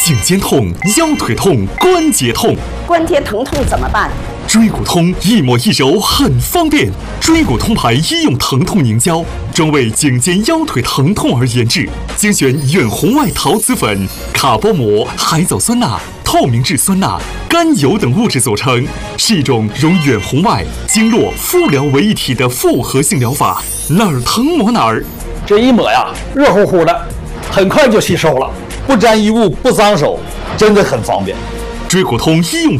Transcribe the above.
颈肩痛、腰腿痛、关节痛， 关节疼痛怎么办？ 椎骨通一抹一揉很方便，椎骨通牌医用疼痛凝胶，专为颈肩腰腿疼痛而研制，精选远红外陶瓷粉、卡包膜、海藻酸钠、透明质酸钠、甘油等物质组成，是一种融远红外、经络、敷疗为一体的复合性疗法，哪儿疼抹哪儿。 这一抹呀，热乎乎的，很快就吸收了，不沾衣物，不脏手，真的很方便。 椎骨通医用